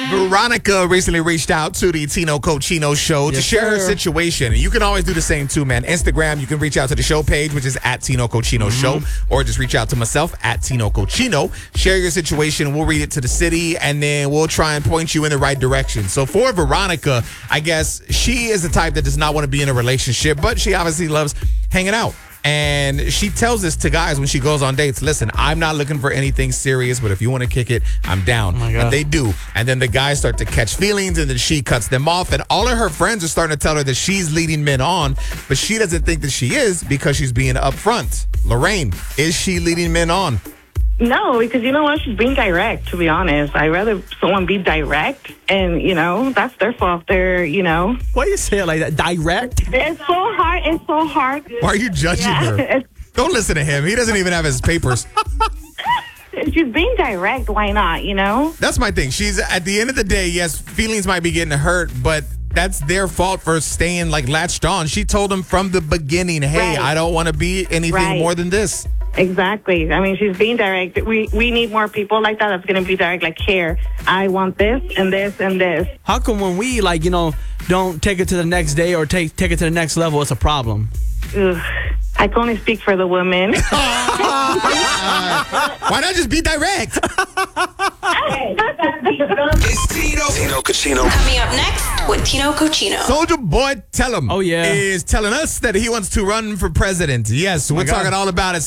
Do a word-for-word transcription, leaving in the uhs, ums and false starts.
Veronica recently reached out to the Tino Cochino show to Yes, share her sir. situation. You can always do the same too, man. Instagram, you can reach out to the show page, which is at Tino Cochino Show, or just reach out to myself at Tino Cochino. Share your situation. We'll read it to the city, and then we'll try and point you in the right direction. So for Veronica, I guess she is the type that does not want to be in a relationship, but she obviously loves hanging out. And she tells this to guys when she goes on dates. Listen, I'm not looking for anything serious, but if you want to kick it, I'm down. my God. And they do. And then the guys start to catch feelings, and then she cuts them off. And all of her friends are starting to tell her that she's leading men on, but she doesn't think that she is because she's being upfront. Lorraine, is she leading men on? No, because you know what? She's being direct, to be honest. I'd rather someone be direct, and, you know, that's their fault. They're, you know. Why you say it like that? Direct? It's so hard. It's so hard. Why are you judging Yeah, her? it's- Don't listen to him. He doesn't even have his papers. She's being direct. Why not, you know? That's my thing. She's, at the end of the day, yes, feelings might be getting hurt, but that's their fault for staying, like, latched on. She told him from the beginning, hey, Right. I don't want to be anything Right. more than this. Exactly. I mean, she's being direct. We we need more people like that that's going to be direct, like, here, I want this and this and this. How come when we, like, you know, don't take it to the next day or take take it to the next level, it's a problem? Ugh. I can only speak for the women. Why not just be direct? It's Tino. Tino Cochino. Coming up next with Tino Cochino. Soldier Boy Tell 'em Oh, yeah. is telling us that he wants to run for president. Yes, we're God. talking all about it.